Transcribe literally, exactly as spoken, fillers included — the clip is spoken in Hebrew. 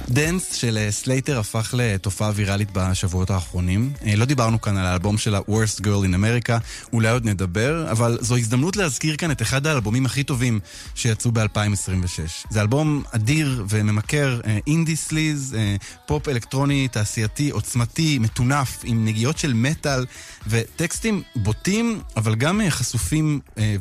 דנס של סלייטר הפך לתופעה ויראלית בשבועות האחרונים. לא דיברנו כאן על האלבום של ה-Worst Girl in America, אולי עוד נדבר, אבל זו הזדמנות להזכיר כאן את אחד האלבומים הכי טובים שיצאו ב-אלפיים עשרים ושש. זה אלבום אדיר וממכר, אינדי סליז, פופ אלקטרוני, תעשייתי, עוצמתי, מטונף, עם נגיעות של מטל וטקסטים בוטים, אבל גם חשופים